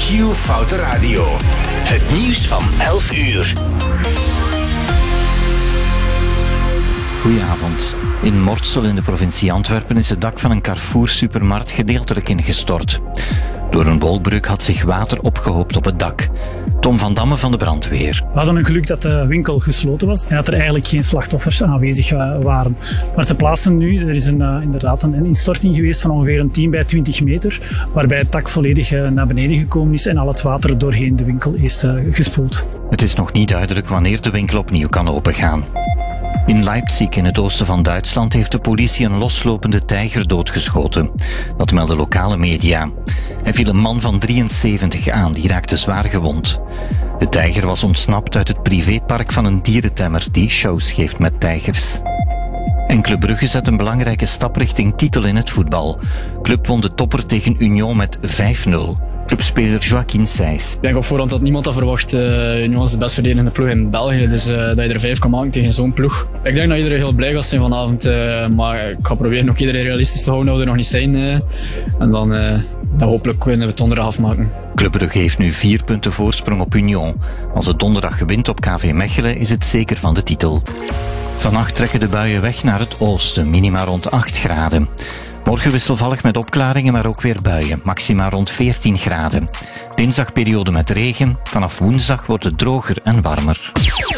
Giel Foute Radio. Het nieuws van 11 uur. Goedenavond. In Mortsel in de provincie Antwerpen is het dak van een Carrefour-supermarkt gedeeltelijk ingestort. Door een wolkbreuk had zich water opgehoopt op het dak. Tom van Damme van de brandweer. We hadden een geluk dat de winkel gesloten was en dat er eigenlijk geen slachtoffers aanwezig waren. Maar te plaatsen nu, er is inderdaad een instorting geweest van ongeveer een 10 bij 20 meter, waarbij het dak volledig naar beneden gekomen is en al het water doorheen de winkel is gespoeld. Het is nog niet duidelijk wanneer de winkel opnieuw kan opengaan. In Leipzig, in het oosten van Duitsland, heeft de politie een loslopende tijger doodgeschoten. Dat melden lokale media. Hij viel een man van 73 aan, die raakte zwaar gewond. De tijger was ontsnapt uit het privépark van een dierentemmer die shows geeft met tijgers. En Club Brugge zet een belangrijke stap richting titel in het voetbal. Club won de topper tegen Union met 5-0. Clubspeler Joaquin Sijs. Ik denk op voorhand dat niemand dat verwacht. Union is de best verdedigende ploeg in België, dus dat je er 5 kan maken tegen zo'n ploeg. Ik denk dat iedereen heel blij gaat zijn vanavond, maar ik ga proberen ook iedereen realistisch te houden dat we er nog niet zijn. En dan hopelijk kunnen we het donderdag afmaken. Club Brugge heeft nu 4 punten voorsprong op Union. Als het donderdag wint op KV Mechelen is het zeker van de titel. Vannacht trekken de buien weg naar het oosten, minima rond 8 graden. Morgen wisselvallig met opklaringen, maar ook weer buien, maxima rond 14 graden. Dinsdag periode met regen, vanaf woensdag wordt het droger en warmer.